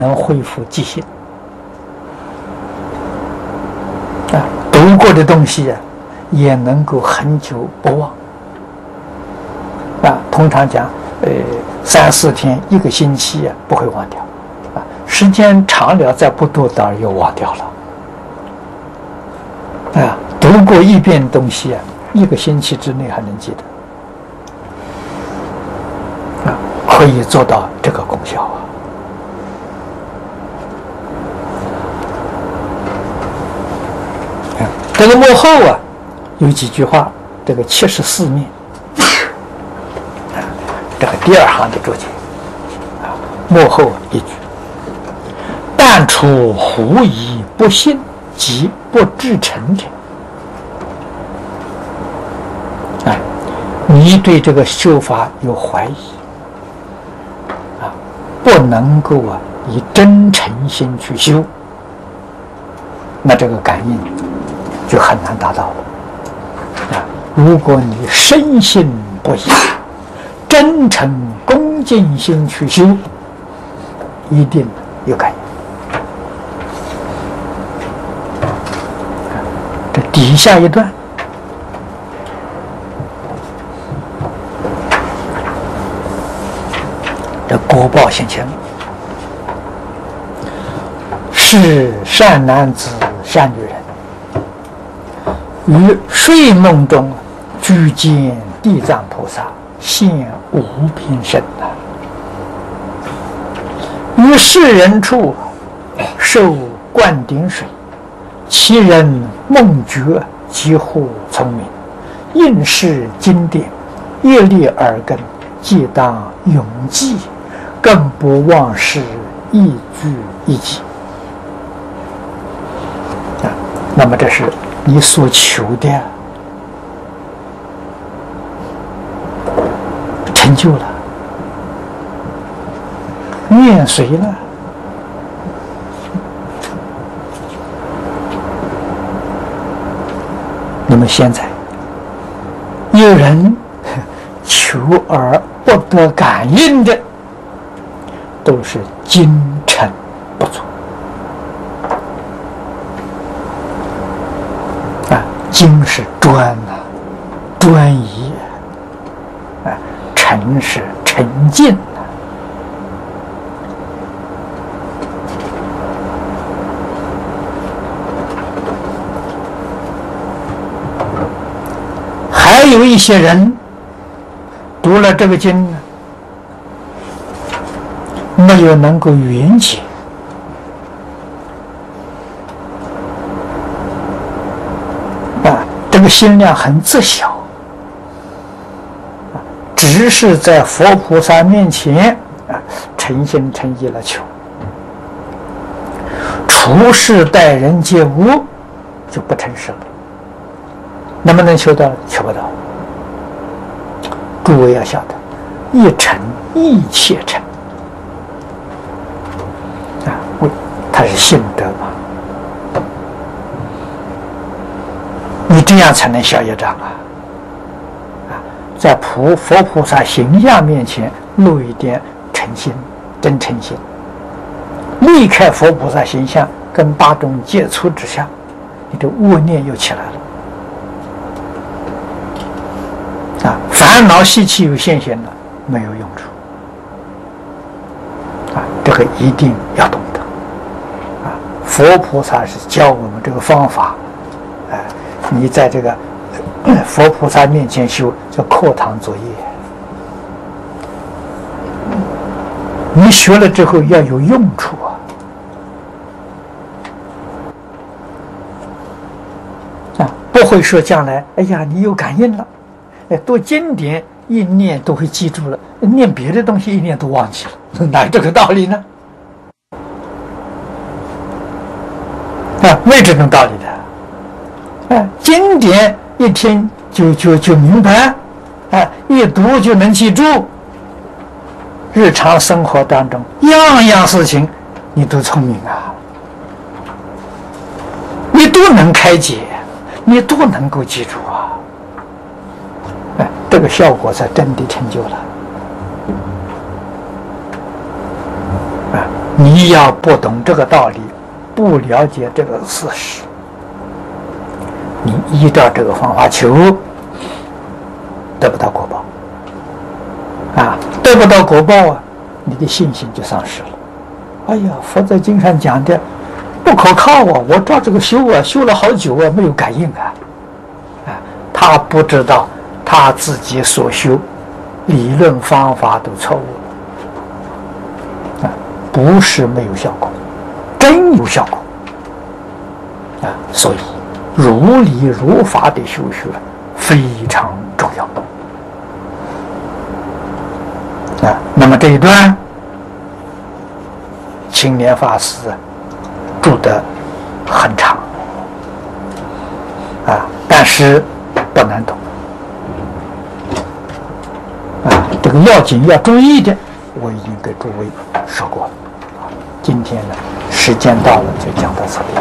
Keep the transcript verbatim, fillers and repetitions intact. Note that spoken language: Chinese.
能恢复记性啊，读过的东西啊，也能够很久不忘啊。通常讲，呃，三四天、一个星期啊，不会忘掉啊。时间长了，再不读，当然又忘掉了啊。读过一遍东西啊，一个星期之内还能记得啊，可以做到这个功效啊。这个幕后啊，有几句话，这个七十四面，啊，这个第二行的注解，啊，幕后一句：但处狐疑不信及不至诚者，啊，你对这个修法有怀疑，啊，不能够啊以真诚心去修，那这个感应就很难达到啊！如果你深信不疑、真诚恭敬心去修，一定有感应。这底下一段，这果报现前，是善男子、善女人。于睡梦中具见地藏菩萨现无边身啊，于世人处受灌顶水，其人梦觉几乎聪明，应是经典，业力耳根，既当永记，更不忘失一句一记啊。那么这是你所求的成就了，念随了，那么现在有人求而不得感应的，都是精诚不足。精是专啊，专一啊，诚是沉静啊。还有一些人读了这个经呢，没有能够圆解。这个心量很自小，只是在佛菩萨面前啊诚心诚意来求，处事待人接物就不诚实了。能不能求到？求不到。诸位要晓得，一诚一切诚啊，为它是信德嘛。你这样才能消业障啊！啊，在普佛菩萨形象面前露一点诚心、真诚心，离开佛菩萨形象跟大众接触之下，你的恶念又起来了啊！烦恼习气又现前了，没有用处啊！这个一定要懂得啊！佛菩萨是教我们这个方法，哎、啊。你在这个佛菩萨面前修，叫课堂作业。你学了之后要有用处啊！啊，不会说将来，哎呀，你有感应了，哎，读经典一念都会记住了，念别的东西一念都忘记了，哪有这个道理呢？啊，没这种道理的。啊，经典一听就就就明白，啊，一读就能记住。日常生活当中，样样事情你都聪明啊，你都能开解，你都能够记住啊。哎，这个效果才真的成就了。啊， 你要不懂这个道理，不了解这个事实，你依照这个方法求，得不到果报啊，得不到果报啊，你的信心就丧失了。哎呀，佛在经上讲的不可靠啊，我照这个修啊，修了好久啊，没有感应啊。啊，他不知道他自己所修理论方法都错误了啊，不是没有效果，真有效果啊。所以如理如法的修学非常重要啊。那么这一段青年法师住得很长啊，但是不难懂啊。这个要紧要注意的，我已经给诸位说过了。今天呢，时间到了，就讲到这里。